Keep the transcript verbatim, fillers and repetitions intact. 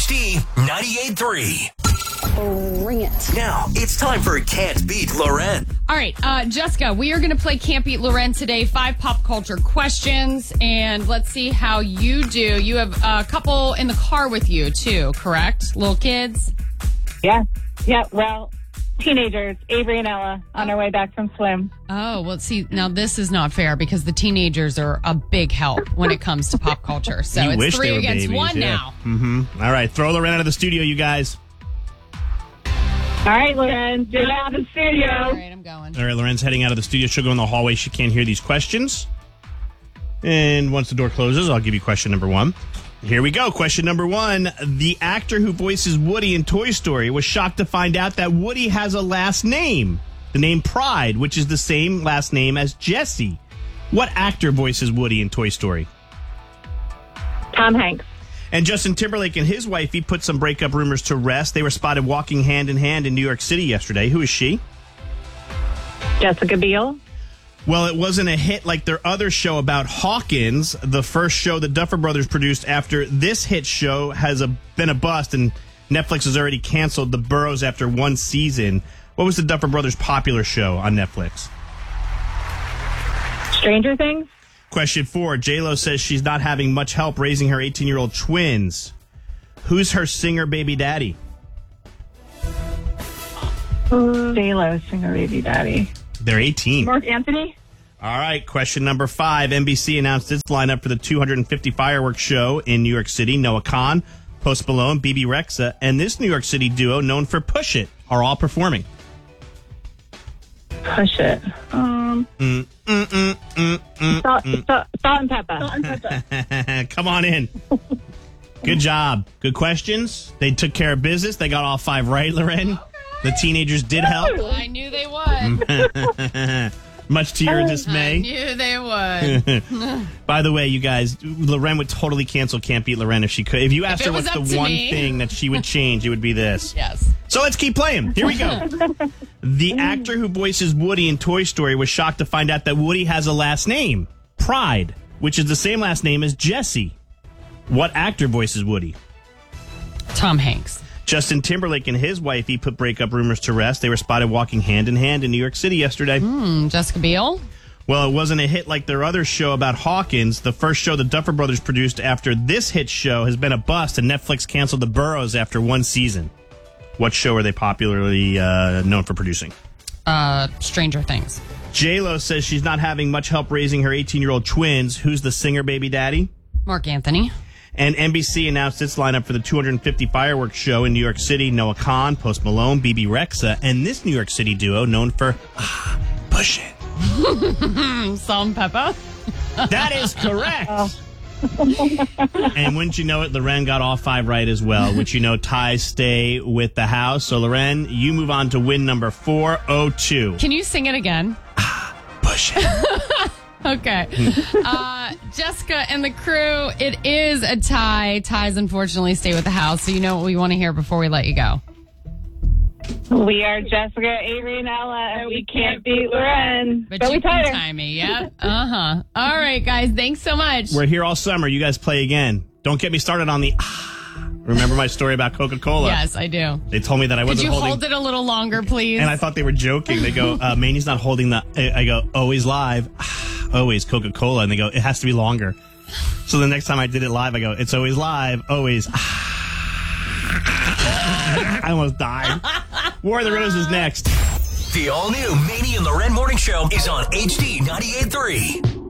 D ninety-eight point three. Bring it. Now, it's time for Can't Beat Loren. All right, uh, Jessica, we are going to play Can't Beat Loren today. Five pop culture questions, and let's see how you do. You have a couple in the car with you, too, correct? Little kids? Yeah. Yeah, well, teenagers, Avery and Ella, on our way back from swim. Oh, well, see, now this is not fair because the teenagers are a big help when it comes to pop culture. So You it's wish three they were against babies, one yeah. now. Mm-hmm. All right, throw Loren out of the studio, you guys. All right, Loren, get out of the studio. All right, I'm going. All right, Loren's heading out of the studio. She'll go in the hallway. She can't hear these questions. And once the door closes, I'll give you question number one. Here we go. Question number one. The actor who voices Woody in Toy Story was shocked to find out that Woody has a last name. The name Pride, which is the same last name as Jesse. What actor voices Woody in Toy Story? Tom Hanks. And Justin Timberlake and his wife, he put some breakup rumors to rest. They were spotted walking hand in hand in New York City yesterday. Who is she? Jessica Biel. Well, it wasn't a hit like their other show about Hawkins, the first show the Duffer Brothers produced after this hit show has a, been a bust, and Netflix has already canceled The Burrows after one season. What was the Duffer Brothers' popular show on Netflix? Stranger Things. Question four. J-Lo says she's not having much help raising her eighteen-year-old twins. Who's her singer baby daddy? J-Lo, singer baby daddy. They're eighteen. Mark Anthony. All right, question number five. N B C announced its lineup for the two hundred fifty fireworks show in New York City. Noah Kahan, Post Malone, B B Rexha, and this New York City duo known for Push It are all performing. Push it. Um, Mm, mm, mm, mm, mm, salt, mm. salt, salt and pepper. Salt and pepper. Come on in. Good job. Good questions. They took care of business. They got all five right, Loren. The teenagers did help. I knew they would. Much to your I dismay. knew they would. By the way, you guys, Loren would totally cancel Can't Beat Loren if she could. If you asked If her it was what's up the to one me. thing that she would change, it would be this. Yes. So let's keep playing. Here we go. The actor who voices Woody in Toy Story was shocked to find out that Woody has a last name, Pride, which is the same last name as Jesse. What actor voices Woody? Tom Hanks. Justin Timberlake and his wife, he put breakup rumors to rest. They were spotted walking hand in hand in New York City yesterday. Hmm, Jessica Biel. Well, it wasn't a hit like their other show about Hawkins. The first show the Duffer Brothers produced after this hit show has been a bust, and Netflix canceled The Burrows after one season. What show are they popularly uh, known for producing? Uh, Stranger Things. J-Lo says she's not having much help raising her eighteen-year-old twins. Who's the singer baby daddy? Mark Anthony. And N B C announced its lineup for the two hundred fifty fireworks show in New York City. Noah Kahan, Post Malone, B B Rexha, and this New York City duo known for ah, Push It. Salt and pepper. That is correct. And wouldn't you know it, Loren got all five right as well, which you know ties stay with the house. So, Loren, you move on to win number four oh two. Can you sing it again? Push it. Okay. uh, Jessica and the crew, it is a tie. Ties, unfortunately, stay with the house. So you know what we want to hear before we let you go. We are Jessica, Avery, and Ella, and we can't beat Loren. But Go you we can tie her. tie me, yeah? Uh-huh. All right, guys. Thanks so much. We're here all summer. You guys play again. Don't get me started on the ah. Remember my story about Coca-Cola? Yes, I do. They told me that I Could wasn't you holding... hold it a little longer, please? And I thought they were joking. They go, uh, Manny's not holding the... I go, always live. Always Coca-Cola. And they go, it has to be longer. So the next time I did it live, I go, it's always live. Always. I almost died. War of the Roses next. The all-new Manny and Loren Morning Show is on H D ninety-eight point three.